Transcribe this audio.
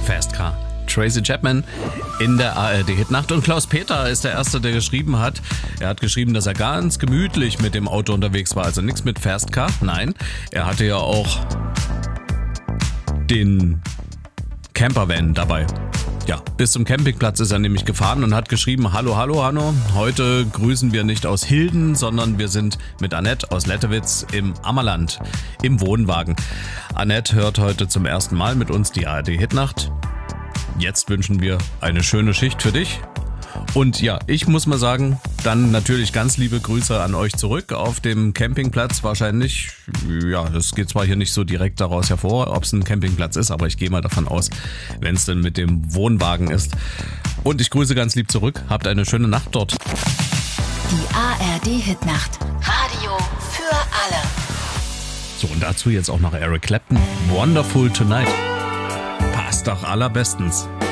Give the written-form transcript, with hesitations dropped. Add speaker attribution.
Speaker 1: Fast Car. Tracy Chapman in der ARD-Hitnacht. Und Klaus Peter ist der Erste, der geschrieben hat. Er hat geschrieben, dass er ganz gemütlich mit dem Auto unterwegs war. Also nichts mit Fast Car. Nein, er hatte ja auch den Campervan dabei. Ja, bis zum Campingplatz ist er nämlich gefahren und hat geschrieben, hallo Hanno, heute grüßen wir nicht aus Hilden, sondern wir sind mit Annette aus Lettewitz im Ammerland im Wohnwagen. Annette hört heute zum ersten Mal mit uns die ARD-Hitnacht. Jetzt wünschen wir eine schöne Schicht für dich. Und ja, ich muss mal sagen, dann natürlich ganz liebe Grüße an euch zurück auf dem Campingplatz wahrscheinlich. Ja, es geht zwar hier nicht so direkt daraus hervor, ob es ein Campingplatz ist, aber ich gehe mal davon aus, wenn es denn mit dem Wohnwagen ist. Und ich grüße ganz lieb zurück. Habt eine schöne Nacht dort.
Speaker 2: Die ARD-Hitnacht. Radio für alle.
Speaker 1: So, und dazu jetzt auch noch Eric Clapton. Wonderful Tonight. Passt doch allerbestens.